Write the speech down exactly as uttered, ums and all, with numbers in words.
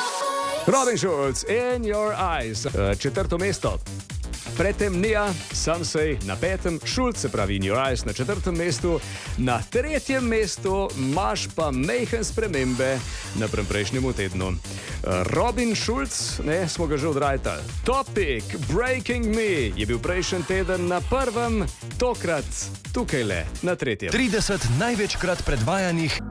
Robin Schulz, In Your Eyes, četrto mesto. Predtem Nia, Samsej na petem, Schulz se pravi In Your Eyes na četrtem mestu, na tretjem mestu imaš pa mejhen spremembe napram prejšnjemu tednu. Robin Schulz, ne, smo ga že odrajtali. Topic, Breaking Me, je bil prejšnji teden na prvem, tokrat tukaj le na tretjem. trideset največkrat predvajanih